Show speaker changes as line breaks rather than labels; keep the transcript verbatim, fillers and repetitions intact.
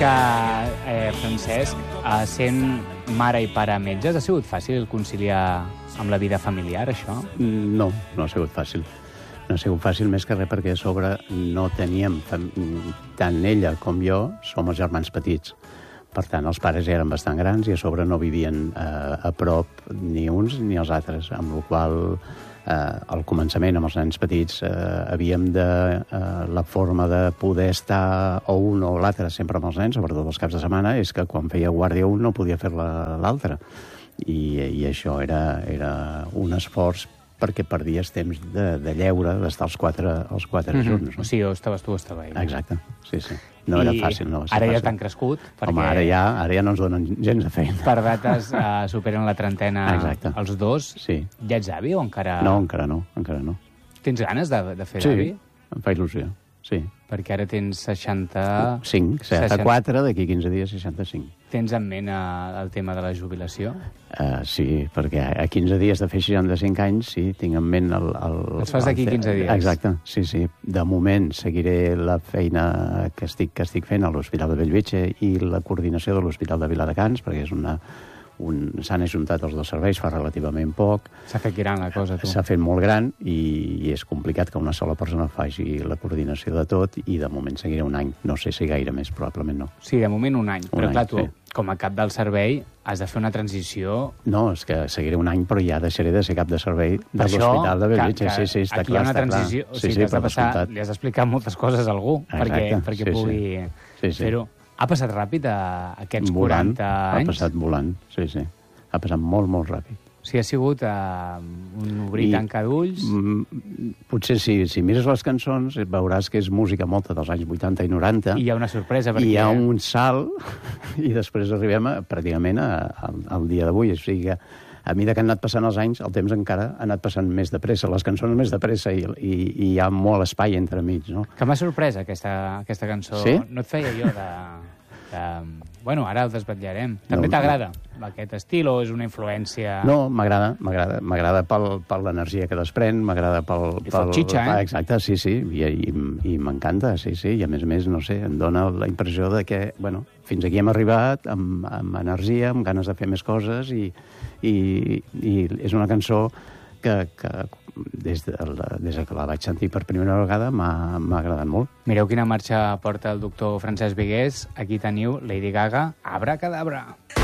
que, eh, Francesc, eh, sent mare i pare metges, ha sigut fàcil conciliar amb la vida familiar, això?
No, no ha sigut fàcil. No ha sigut fàcil més que res perquè a sobre no teníem, tant ella com jo, som els germans petits. Per tant, els pares eren bastant grans i a sobre no vivien eh, a prop ni uns ni els altres, amb la qual eh, al començament, amb els nens petits, eh, havíem de... Eh, la forma de poder estar o un o l'altre sempre amb els nens, sobretot els caps de setmana, és que quan feia guàrdia un no podia fer-la l'altre. I, i això era, era un esforç perquè perdies temps de, de lleure, d'estar els quatre, els quatre mm-hmm. junts. No?
O sigui, o estaves tu o estava ell.
Exacte, sí, sí. No I era fàcil, no va ser
ara
fàcil.
Ja t'han crescut. Perquè
Home, ara ja, ara ja no ens donen gens de feina.
Per dates eh, superen la trentena.
Exacte.
Els dos.
Sí.
Ja ets avi o encara...
No, encara no, encara no.
Tens ganes de, de fer
sí,
d'avi?
Sí, em fa il·lusió, sí.
Perquè ara tens seixanta...
cinc, seixanta-quatre, d'aquí quinze dies seixanta-cinc.
Tens en ment uh, el tema de la jubilació?
Uh, sí, perquè a quinze dies de fer seixanta-cinc anys, sí, tinc en ment el... el
Els fas d'aquí quinze dies?
Exacte, sí, sí. De moment seguiré la feina que estic, que estic fent a l'Hospital de Bellvitge i la coordinació de l'Hospital de Viladecans, perquè és una... Un... s'han ajuntat els dos serveis fa relativament poc.
S'ha fet gran la cosa, tu.
S'ha fet molt gran i, i és complicat que una sola persona faci la coordinació de tot i de moment seguiré un any. No sé si gaire més, probablement no.
Sí, de moment un any.
Un
però
any,
clar, tu,
sí.
Com a cap del servei, has de fer una transició...
No, és que seguiré un any, però ja deixaré de ser cap de servei de l'Hospital de Bellvitge.
Que, que
sí, sí, està
aquí
clar,
hi ha una transició,
clar.
O sigui,
sí, sí,
t'has de passar, li has d'explicar moltes coses a algú
Exacte,
perquè, perquè
sí,
pugui
sí. Sí, sí.
fer-ho. Ha passat ràpid a aquests
volant,
quaranta anys?
Ha passat volant, sí, sí. Ha passat molt, molt ràpid.
O sigui, ha sigut uh, un obrir i tancar d'ulls?
Mm, potser sí, si mires les cançons veuràs que és música molta dels anys vuitanta i noranta.
I hi ha una sorpresa, perquè...
I hi ha un salt, i després arribem a, pràcticament a, a, al dia d'avui. O sigui que a mesura que han anat passant els anys, el temps encara ha anat passant més de pressa, les cançons més de pressa, i, i, i hi ha molt espai entremig, no?
Que m'ha sorprès, aquesta, aquesta cançó.
Sí?
No et feia jo de... de... Bueno, ara el desvetllarem. També no, t'agrada no. aquest estil o és una influència...
No, m'agrada, m'agrada. M'agrada pel, per l'energia que desprèn, m'agrada pel...
I pel xitxa, eh?
Exacte, sí, sí, i, i, i m'encanta, sí, sí, i a més a més, no sé, em dona la impressió de que, bueno, fins aquí hem arribat amb, amb energia, amb ganes de fer més coses, i, i, i és una cançó que, que des, de, des de que la vaig sentir per primera vegada m'ha agradat molt.
Mireu quina marxa porta el doctor Francesc Vigués. Aquí teniu Lady Gaga, Abracadabra.